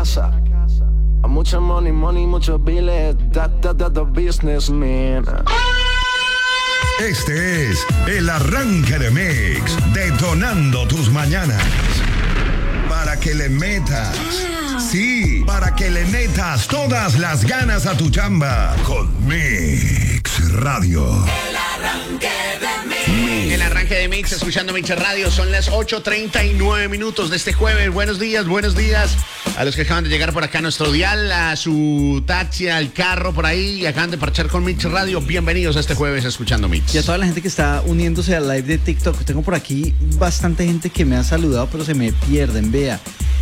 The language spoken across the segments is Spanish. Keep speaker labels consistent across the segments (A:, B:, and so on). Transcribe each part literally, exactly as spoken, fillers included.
A: casa. Mucho money, money, muchos biles. Da, da, da, da, businessman.
B: Este es el arranque de Mix, detonando tus mañanas. Para que le metas, sí, para que le metas todas las ganas a tu chamba con Mix Radio.
C: El arranque de Mix. El arranque de Mix, escuchando Mix Radio. Son las ocho treinta y nueve minutos de este jueves. Buenos días, buenos días a los que acaban de llegar por acá a nuestro dial, a su taxi, al carro por ahí, y acaban de parchar con Mix Radio. Bienvenidos a este jueves escuchando Mix.
D: Y a toda la gente que está uniéndose al live de TikTok. Tengo por aquí bastante gente que me ha saludado, pero se me pierden. Vea,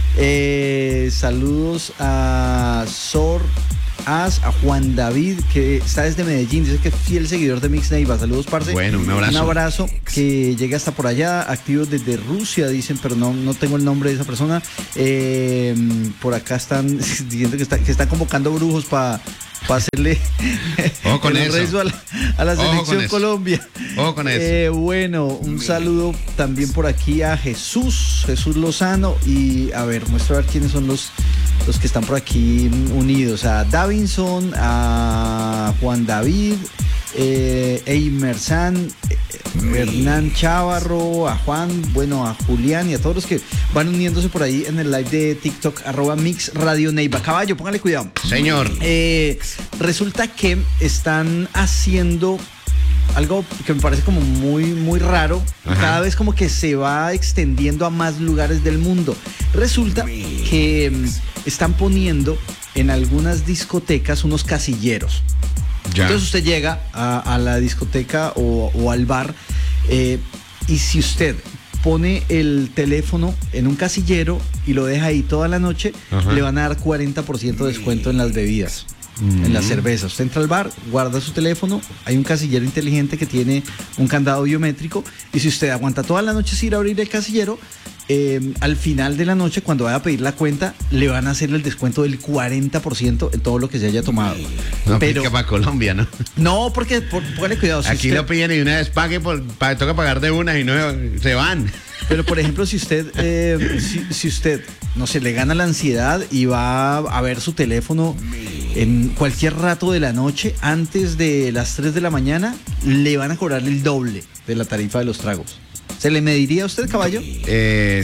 D: eh, saludos a Sor As, a Juan David, que está desde Medellín, dice que es fiel seguidor de Mix Neiva. Saludos, parce.
C: Bueno, un abrazo.
D: Un abrazo, que llega hasta por allá, activo desde Rusia, dicen, pero no, no tengo el nombre de esa persona. Eh, por acá están diciendo que, está, que están convocando brujos para pa hacerle
C: Ojo con
D: el
C: eso.
D: rezo a la, a la
C: Ojo
D: selección
C: con eso.
D: Colombia.
C: Ojo con eso.
D: Eh, bueno, un saludo también por aquí a Jesús, Jesús Lozano, y a ver, muestro a ver quiénes son los, los que están por aquí unidos. A Davinson, a Juan David, eh, Eimersan, eh, Hernán Chávarro, a Juan, bueno, a Julián y a todos los que van uniéndose por ahí en el live de TikTok, arroba Mix Radio Neiva. Caballo, póngale cuidado.
C: Señor.
D: Eh, resulta que están haciendo algo que me parece como muy, muy raro.
C: Ajá.
D: Cada vez como que se va extendiendo a más lugares del mundo. Resulta que mm, están poniendo en algunas discotecas unos casilleros.
C: Ya.
D: Entonces usted llega a, a la discoteca o, o al bar, eh, y si usted pone el teléfono en un casillero y lo deja ahí toda la noche,
C: Ajá.
D: le van a dar cuarenta por ciento de descuento en las bebidas, mm. en las cervezas. Usted entra al bar, guarda su teléfono, hay un casillero inteligente que tiene un candado biométrico, y si usted aguanta toda la noche sin ir a abrir el casillero, eh, al final de la noche, cuando vaya a pedir la cuenta, le van a hacer el descuento del cuarenta por ciento en todo lo que se haya tomado.
C: No
D: Pero
C: aplica para Colombia, ¿no?
D: no, porque, por, póngale cuidado. Si
C: Aquí
D: usted,
C: lo piden y una vez pague, por, pa, toca pagar de una y no se van.
D: Pero por ejemplo, si usted, eh, si, si usted, no sé, le gana la ansiedad y va a ver su teléfono en cualquier rato de la noche, antes de las tres de la mañana, le van a cobrar el doble de la tarifa de los tragos. ¿Se le mediría a usted, caballo?
C: Eh,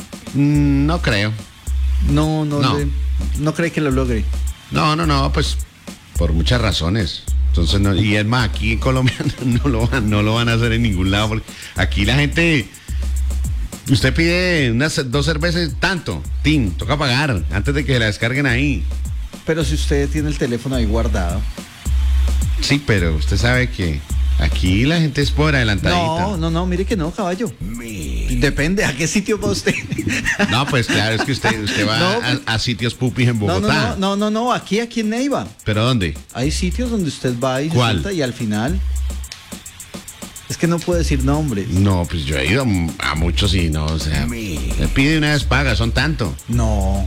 C: no creo.
D: No, no,
C: No.
D: le- no cree que lo logre.
C: No, no, no, pues por muchas razones. Entonces, no, y es más, aquí en Colombia no lo van, no lo van a hacer en ningún lado, porque aquí la gente, usted pide unas dos cervezas, tanto, tin, toca pagar antes de que la descarguen ahí.
D: Pero si usted tiene el teléfono ahí guardado.
C: Sí, pero usted sabe que aquí la gente es por adelantadita.
D: No, no, no, mire que no, caballo. Depende, ¿a qué sitio va usted?
C: No, pues claro, es que usted, usted va
D: No,
C: a, a sitios pupis en
D: No,
C: Bogotá.
D: no, no, no, no, no, aquí, aquí en Neiva.
C: ¿Pero dónde?
D: Hay sitios donde usted va y se
C: ¿Cuál?
D: sienta y al final... Es que no puedo decir nombres.
C: No, pues yo he ido a muchos y no, o sea, le pide una vez paga, son tanto.
D: No.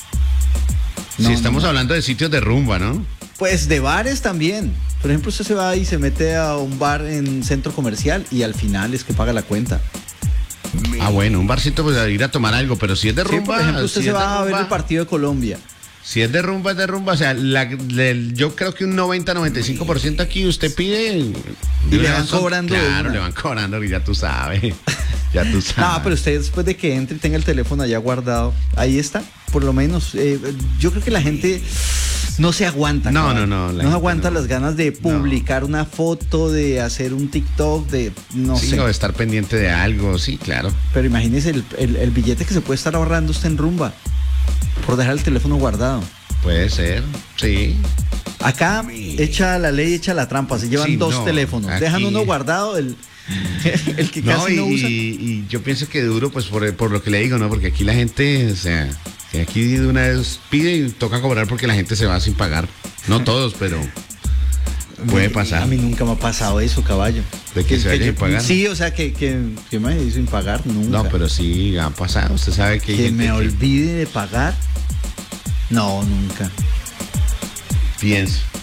C: Si
D: No,
C: estamos
D: no, no.
C: hablando de sitios de rumba, ¿no?
D: Pues de bares también. Por ejemplo, usted se va y se mete a un bar en centro comercial y al final es que paga la cuenta.
C: Ah, bueno, un barcito pues a ir a tomar algo, pero si es de
D: Sí,
C: rumba,
D: por ejemplo, usted
C: si
D: se
C: es de
D: va a ver
C: rumba-
D: el partido de Colombia.
C: Si es de rumba, es de rumba, o sea, la- le- yo creo que un noventa, noventa y cinco por ciento aquí usted pide
D: Y le van
C: con-
D: cobrando de
C: Claro,
D: una.
C: le van cobrando, y ya tú sabes, ya tú sabes.
D: No, pero usted después de que entre y tenga el teléfono allá guardado, ahí está, por lo menos. Eh, yo creo que la gente no se aguanta.
C: No,
D: caballo.
C: no, no, la
D: No
C: gente
D: se aguanta
C: no.
D: las ganas de publicar una foto, de hacer un TikTok, de no
C: Sí,
D: sé.
C: o estar pendiente de algo, sí, claro.
D: Pero imagínese el, el- el billete que se puede estar ahorrando usted en rumba por dejar el teléfono guardado.
C: Puede ser, sí.
D: Acá echa la ley, echa la trampa, se llevan
C: Sí,
D: dos
C: no,
D: teléfonos,
C: aquí-
D: dejan uno guardado, el, el que
C: No,
D: casi
C: y,
D: no usa.
C: y yo pienso que duro, pues por, por lo que le digo, ¿no? Porque aquí la gente, o sea, que aquí de una vez pide y toca cobrar porque la gente se va sin pagar. No todos, pero puede pasar.
D: A mí nunca me ha pasado eso, caballo.
C: ¿De que se vaya sin
D: yo-
C: pagar?
D: Sí, o sea, que, que, que me haya ido sin pagar, nunca.
C: No, pero sí ha pasado. Usted sabe que hay
D: Que
C: gente
D: me
C: que
D: olvide de pagar, no, nunca.
C: piensa.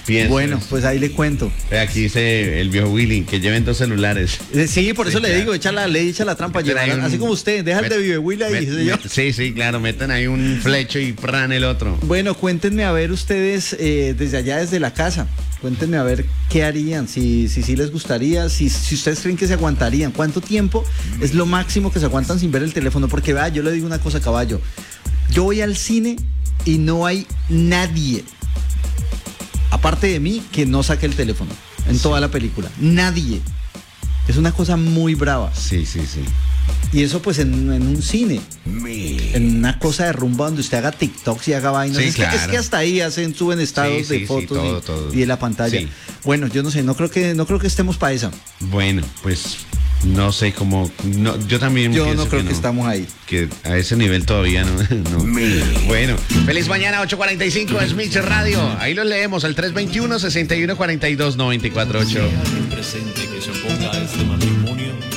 C: Pienso
D: Bueno,
C: eso.
D: pues ahí le cuento.
C: Ve, aquí dice el viejo Willy que lleven dos celulares.
D: Eh, Sí, por
C: Sí,
D: eso le
C: claro.
D: digo, echa la ley, echa la trampa.
C: Metan ahí
D: llevar-
C: un-
D: Así como usted, deja el de
C: met-
D: Vive Will ahí,
C: met-
D: dice yo.
C: met- Sí, sí, claro, metan ahí un flecho y pran el otro.
D: Bueno, cuéntenme a ver ustedes eh, desde allá, desde la casa. Cuéntenme a ver qué harían, si si, si les gustaría, si, si ustedes creen que se aguantarían. ¿Cuánto tiempo es lo máximo que se aguantan sin ver el teléfono? Porque vea, yo le digo una cosa, caballo. Yo voy al cine y no hay nadie, aparte de mí, que no saque el teléfono en toda la película. Nadie. Es una cosa muy brava.
C: Sí, sí, sí.
D: Y eso pues en, en un cine, en una cosa de rumba donde usted haga TikToks y haga vainas.
C: Sí,
D: es, que, es
C: claro.
D: que hasta ahí hacen, suben estados
C: Sí, sí,
D: de
C: sí,
D: fotos
C: todo,
D: y,
C: todo.
D: y de la pantalla.
C: Sí.
D: Bueno, yo no sé, no creo que, no creo que estemos para esa.
C: Bueno, pues no sé cómo. No, yo también
D: Yo
C: pienso
D: no creo que,
C: no,
D: estamos ahí.
C: que a ese nivel todavía no. no. Bueno, feliz mañana, ocho cuarenta y cinco, es Mix Radio. Ahí los leemos al tres veintiuno, sesenta y uno cuarenta y dos, noventa y cuatro ocho.
E: Alguien presente que se oponga a este matrimonio